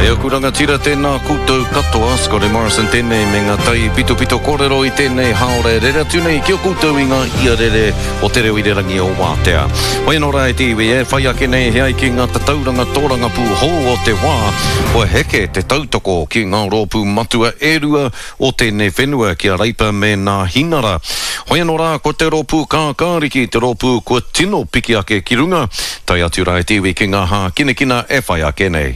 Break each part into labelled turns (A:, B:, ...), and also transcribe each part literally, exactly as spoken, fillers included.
A: E o kuranga tira tēnā koutou katoa, Scotty Morrison tēnei me ngā tai pito pito kōrero i tēnei haore rera tūnei ki o koutou i ngā ia rere o te reo i rerangi o Wātea. Wai no rai te iwi e, whai ake nei hei ki ngā tatauranga tōranga pū hou o te wā, o heke te tautoko ki ngā rōpū matua e rua o tēnei whenua ki a reipa me ngā hinara. Wai no rā ko te rōpū kākāriki, te rōpū kua tino piki ake ki runga, tai atu rai te iwi ki ngā hā kina kina e whai ake nei.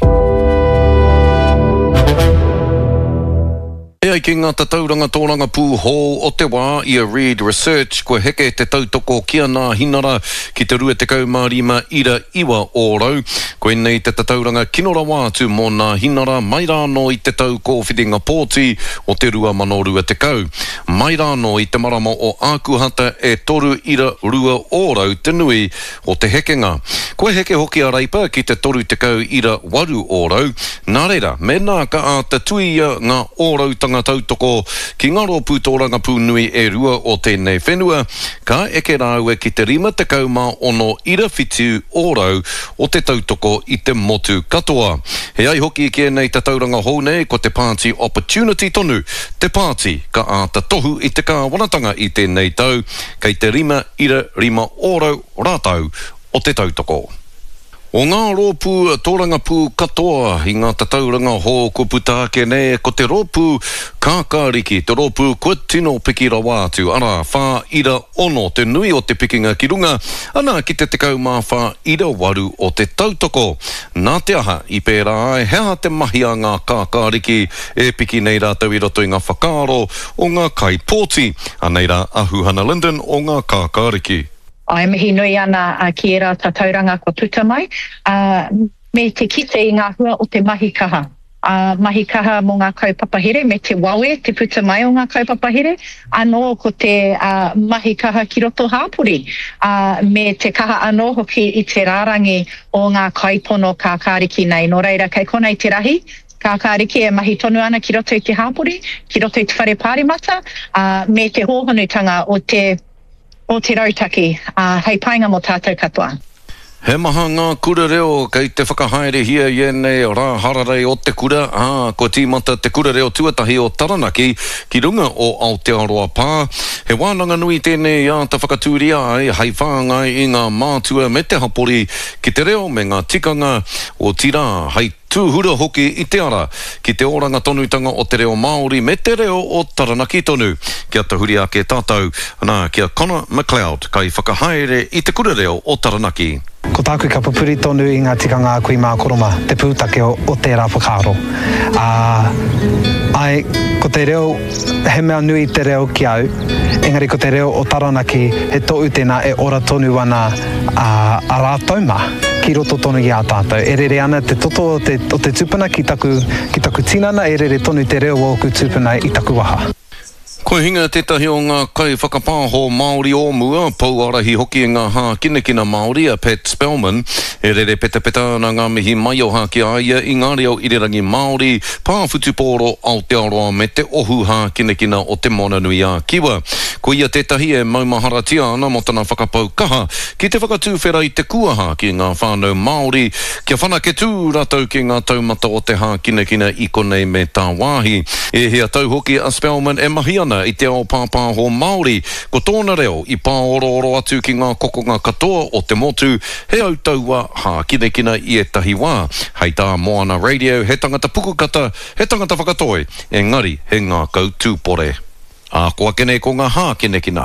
A: E ai ki ngā tatauranga tōranga pū hou o te wā i a Reed Research, ko heke te tautoko kia ngā hinara ki te rua te kaumārima ira iwa ōrau. Koe nei te tatauranga kinora wātu mō ngā hinara mai rāno i te tau kōwhitinga pōti o te rua mano rua te kau. Mai rāno i te marama o ākuhata e toru ira rua ōrau te nui o te hekenga. Koe heke hoki a reipa ki te toru te kau ira waru ōrau. Nā reira, me nā ka a te tuia ngā ōrau tanga tautoko ki ngā rōpū tōranga pū nui e rua o tēnei whenua, ka eke rāua ki te rima te kauma ono ira whitu ōrau o te tautoko i te motu katoa. He ai hoki ki nei te tauranga hou nei ko te party opportunity tonu, te party ka a ta tohu i te kāwanatanga i tēnei tau, kei te rima ira rima ōrau rātau o te tautoko. O ngā rōpū tōranga pū katoa i ngā tatauranga hō ko puta ake nei ko te rōpū kākāriki, te rōpū kua tino pikira wātu, ara whā ira ono te nui o te pikinga ki runga, ana ki te tekau mā whā ira waru o te tautoko. Nā te aha i pērā ai, hea te mahi a ngā kākāriki e piki nei rātau i roto i ngā whakaaro o ngā kaipōti, a nei rā ahu Hannah Linden o ngā kākāriki.
B: Ai mihi nui ana uh, ki e rā tatauranga kua puta mai, uh, me te kite i ngā hua o te mahi kaha. Uh, mahi kaha mō ngā kaupapahire, me te wawe, te puta mai o ngā kaupapahire, anō ko te uh, mahi kaha ki roto hāpuri, uh, me te kaha anō hoki i te rārangi o ngā kaipono kākāriki nei. Nō reira, kei kona i te rahi, kākāriki e mahi tonu ana ki roto i te hāpuri, ki roto i te whare pārimata, uh, me te hōhonutanga o te o te rautaki, uh, hei painga mō tātou katoa.
A: He maha ngā kura reo, kei te whakahaere hia i enei rā hararei o te kura, ah, ko tīmata te kura reo tuatahi o Taranaki, ki runga o Aotearoa Pā. He wānanga nui tēnei a ta whakatūria ai, hei whāngai i ngā mātua me te hapori, ki te reo me ngā tikanga o tira, hei tūhura hoki i te ara, ki te oranga tonutanga o te reo Māori me te reo o Taranaki tonu. Kia te huri ake tātou, ana kia Connor McLeod, kai whakahaere i te kura reo o Taranaki.
C: Ko tāku ka papuri tonu i ngā tikanga kui mā koroma, te pūtake o, o te rā whakaaro. Uh, ai, ko te reo, he mea nui te reo ki au, engari ko te reo o Taranaki, he tōu tēnā e ora tonu ana uh, a rātou mā, ki roto tonu i a tātou. E rere ana te toto o te, o te tupuna ki taku, ki taku tinana, e rere tonu te reo o ku tupuna i taku waha.
A: Ko hinga tētahi o ngā kai whakapāho Māori o mua, pauarahi hoki ngā hā kinekina Māori, a Pat Spellman, e rere peta peta na ngā mihi mai o hā ki aia i ngā reo irirangi Māori, pāwhutupōro Aotearoa me te ohu hā kinekina o te mona nui a Kiwa. Ko ia tētahi e maumaharatia ana mo tana whakapau kaha, ki te whakatūwhera i te kuaha ki ngā whānau Māori, kia whanake tū rātou ki ngā taumata o te hā kinekina i konei me tā wāhi. E hea tau hoki a Spellman e mahi ana i te ao pāpāho Māori, ko tōna reo i pāorooro atu ki ngā kokonga katoa o te motu, he au taua hā kinekina i e tahi wā. Hei tā Moana Radio, he tangata pukukata, he tangata whakatoi, engari he ngā kautūpore. A koa kene ko ngā hā kinekina.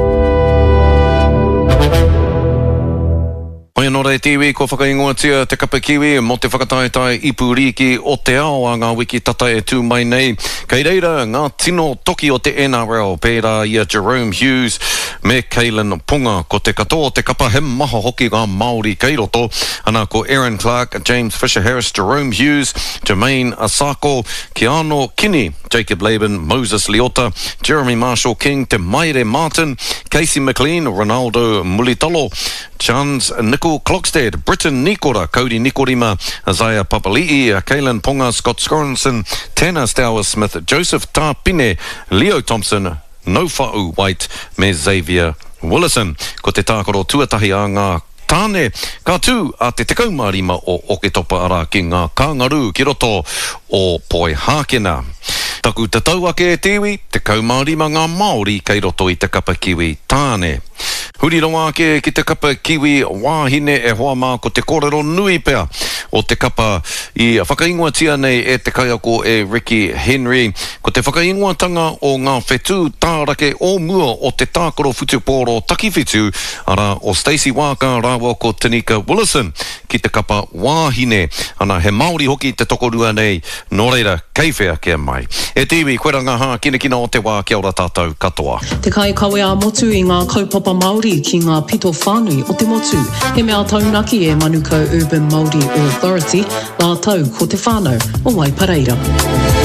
A: Hoi anō rei tiwi, ko whakaingoatia te kapa kiwi, mo te whakataetai ipuriki o te ao a ngā wiki tata e tū mai nei. Kei reira, ngā tino toki o te N R L, pērā ia Jerome Hughes, me Kalen Punga, ko te katoa te kapa he maha hoki ngā Māori kei roto, ana ko Aaron Clark, James Fisher-Harris, Jerome Hughes, Jermaine Asako, Keano Kini, Jacob Laban, Moses Leota, Jeremy Marshall King, Te Maire Martin, Casey McLean, Ronaldo Mulitalo, Chans Nicol Clogstead, Britton Nikora, Cody Nikorima, Isaiah Papali'i, Kalen Ponga, Scott Scorinson, Tanner Stower Smith, Joseph Tapine, Leo Thompson, Nofa'u White, me Xavier Willison. Ko te tākoro tuatahi a ngā tāne ka tū a te tekau marima o Oke Topa ara ki ngā kāngaru ki roto o Poi Hākena. Taku te tauake e tiwi, te kaumarima ngā Māori kei roto i te kapa kiwi tāne. Huri ronga ake ki te kapa kiwi wāhine e hoa mā ko te kōrero nui pea o te kapa i whakaingoa tia nei e te kaiako e Ricky Henry. Ko te whakaingoa tanga o ngā whetū tārake o mua o te tākoro whutupōro takiwhitu ara o Stacey Waka rāua ko Tanika Willison ki te kapa wāhine. Ana he Māori hoki te tokorua nei, nō reira keiwhea kia mai. E tiwi, koe ranga hā, kina kina o te wā, kia ora tātou katoa.
D: Te kai kawe a motu i ngā kaupapa Māori ki ngā pito whānui o te motu. He mea taunaki e Manukau Urban Māori Authority, la tau ko te whānau o Waipareira.